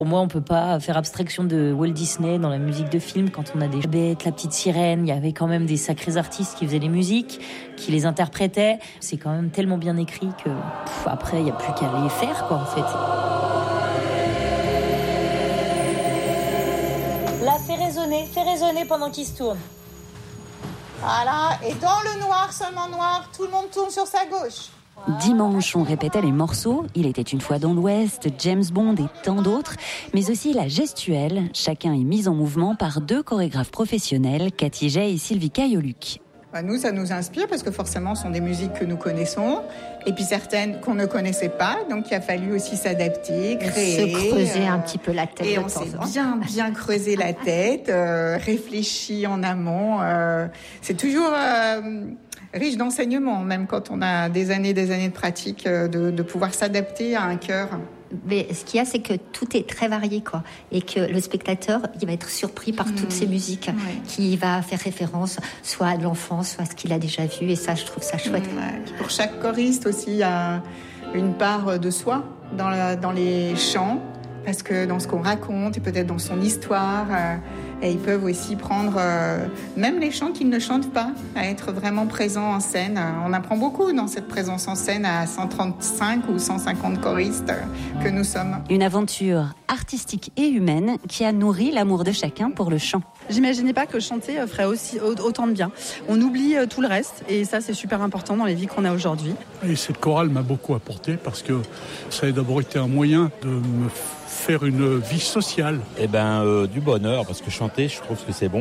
Pour moi, on peut pas faire abstraction de Walt Disney dans la musique de film. Quand on a des bêtes, la petite sirène, il y avait quand même des sacrés artistes qui faisaient les musiques, qui les interprétaient. C'est quand même tellement bien écrit que après, il n'y a plus qu'à les faire, quoi, en fait. Là, fais résonner pendant qu'il se tourne. Voilà, et dans le noir, seulement noir, tout le monde tourne sur sa gauche. Dimanche, on répétait les morceaux. Il était une fois dans l'Ouest, James Bond et tant d'autres. Mais aussi la gestuelle. Chacun est mis en mouvement par 2 chorégraphes professionnels, Cathy Jay et Sylvie Cailloluc. Nous, ça nous inspire parce que forcément, ce sont des musiques que nous connaissons. Et puis certaines qu'on ne connaissait pas. Donc, il a fallu aussi s'adapter, créer. Se creuser un petit peu la tête. Et on s'est bien creusé la tête, réfléchi en amont. C'est toujours riche d'enseignements, même quand on a des années de pratique, de pouvoir s'adapter à un chœur. Mais ce qu'il y a, c'est que tout est très varié, quoi. Et que le spectateur, il va être surpris par toutes ces musiques, qui va faire référence soit à de l'enfance, soit à ce qu'il a déjà vu. Et ça, je trouve ça chouette. Pour chaque choriste aussi, il y a une part de soi dans les chants, parce que dans ce qu'on raconte et peut-être dans son histoire, et ils peuvent aussi prendre même les chants qu'ils ne chantent pas, à être vraiment présents en scène. On apprend beaucoup dans cette présence en scène à 135 ou 150 choristes que nous sommes. Une aventure artistique et humaine qui a nourri l'amour de chacun pour le chant. J'imaginais pas que chanter ferait autant de bien. On oublie tout le reste et ça c'est super important dans les vies qu'on a aujourd'hui. Et cette chorale m'a beaucoup apporté parce que ça a d'abord été un moyen de me faire une vie sociale. Du bonheur parce que chanter, je trouve que c'est bon.